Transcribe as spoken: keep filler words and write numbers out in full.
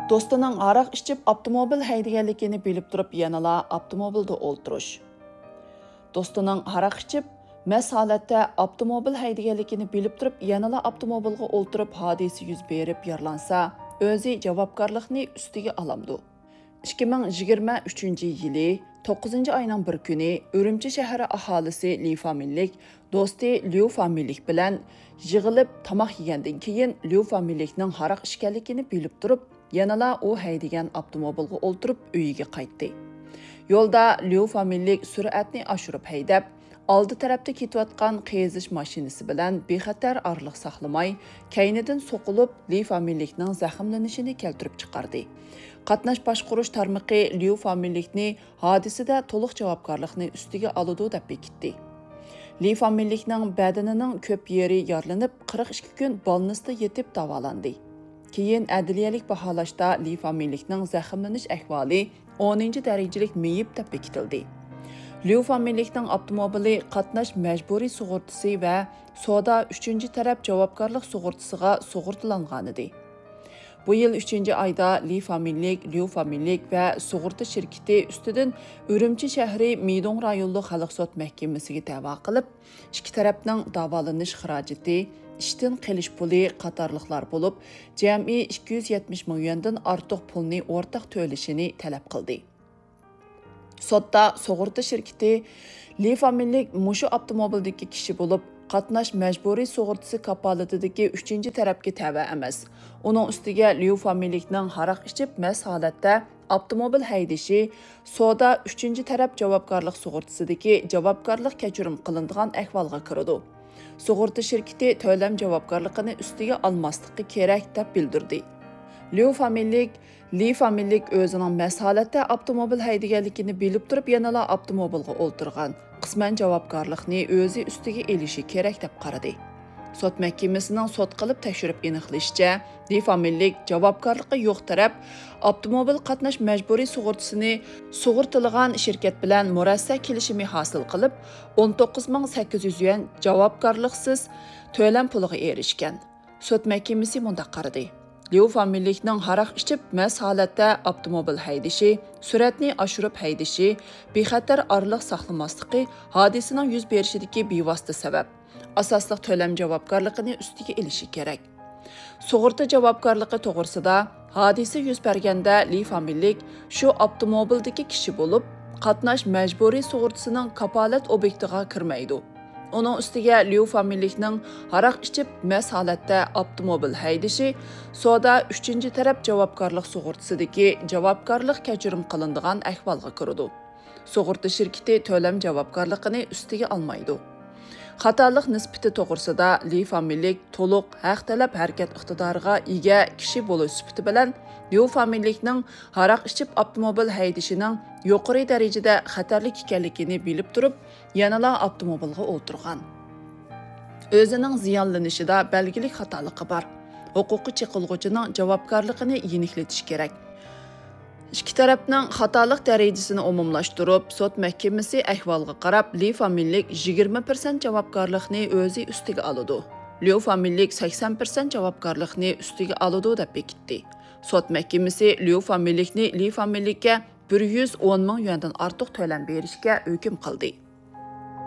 Do'stining aroq ichib avtomobil haydaganligini bilib turib yanala avtomobilda o'ltirish. Do'stining aroq ichib mast holatda avtomobil haydaganligini bilib turib yanala avtomobilga o'ltirib hodisa yuz berib yaralansa, o'zi javobgarlikni ustiga olamdi. ikki ming yigirma uchinchi yili to'qqizinchi oyning bir kuni Urumchi shahri aholisi Li familiyalik do'sti Liu familiyalik bilan yig'ilib tomoq yegandan keyin Liu familiyalikning aroq ichganligini bilib turib, yanala u haydagan avtomobilga o'ltirib uyiga qaytdi. Yo'lda Liu familiyalik sur'atni oshirib haydab, oldi tarafda ketayotgan qizish mashinasi bilan bexatar orliq saqlamay, kaynidan so'qilib Li familiyalikning zaxmlanishini keltirib chiqardi. Qatnash boshqarish tarmoqi Liu familiyalikni hodisada to'liq javobgarlikni ustiga oladi deb bekitdi. Li familiyalikning badanining ko'p yeri yaralanib, qirq ikki kun bolnisda yetib davolandi. Keyin adliyalik baholashda Li familiyalikning zaxmlanish ahvoli o'ninchi darajalik meyib deb bekitildi. Liu familiyalikning avtomobili qatnash majburiy sug'urtasi va soda uchinchi taraf javobgarlik sug'urtasiga sug'urtalangan edi. Bu yil uchinchi oyda Li familiyalik, Liu familiyalik va sug'urta shirkati ustidan Urumchi shahri Midong rayonlik xalq sud mahkamasiga da'vo qilib, ikki tarafning davolanish xarajati, ishdan qilish puli qatorliqlar bo'lib, jami ikki yuz yetmish ming yuandan ortiq pulni o'rtaq to'lashini talab qildi. Sotda sug'urta shirkati Li familiyalik mushu avtomobildagi kishi bo'lib, qatnash majburiy sug'urtasi kapolatidagi uchinchi tarafga tava emas. Uning ustiga Liu familiyalikning aroq ichib mast holatda avtomobil haydashi soda uchinchi taraf javobgarlik sug'urtasidagi javobgarlik kechirim qilinadigan ahvolga kiradi. Sug'urta shirkati to'lam javobgarligini ustiga olmasligi kerak deb bildirdi. Liu familiyalik Li familiyalik o'zining mast holatda avtomobil haydaganligini bilib turib yanala avtomobilga o'ltirgan. Qisman javobgarlikni o'zi ustiga elishi kerak deb qaradi. Sud mahkamasining sud qilib tekshirib aniqlashicha, Li familiyalik javobgarligi yo'q taraf avtomobil qatnash majburiy sug'urtasini sug'urtilgan shirkat bilan murassa kelishimi hosil qilib, o'n to'qqiz ming sakkiz yuz yuan javobgarliksiz to'lam puliga erishgan. Sud mahkamasi mundaq qaradi. Liu familiyalikning aroq ichib mast holatda avtomobil haydashi, sur'atni oshirib haydashi, bexatar orliq saqlamasligi hodisaning yuz berishidagi bevosita sabab. Asosliq to'lam javobgarligini ustiga elishi kerak. Sug'urta javobgarligi to'g'risida hodisa yuz berganda Li familiyalik shu avtomobildagi kishi bo'lib, qatnash majburiy sug'urtasining kapolat obyektiga kirmaydi. Onun ustiga Liu familiyalikning aroq ichib mast holatda avtomobil haydashi soda uchinchi taraf javobgarlik sug'urtasidagi javobgarlik kechirim qilinadigan ahvolga kiradi. Sug'urta shirkati to'lam javobgarligini ustiga olmaydi. Xatolik nisbati to'g'risida Li familiyalik to'liq haq talab harakat iqtidoriga ega kishi bo'lish sifati bilan Liu familiyalikning aroq ichib avtomobil haydashining yuqori darajada xatarli ekanligini bilib turib, yanala avtomobilga o'ltirgan. O'zining ziyonlanishida belgilik xatoligi bor. Huquqiy chiqilg'uchining javobgarligini yeniklatish kerak. İki tarafning xatolik darajasini umumlashtirib, sud mahkamasi ahvolga qarab Li familiyalik yigirma foiz javobgarlikni o'zi ustiga oladi. Liu familiyalik sakson foiz javobgarlikni ustiga oladi deb bekitdi. Sud mahkamasi Liu familiyalikni Li familiyakka bir yuz o'n ming yuandan ortiq to'lam berishga hukm qildi.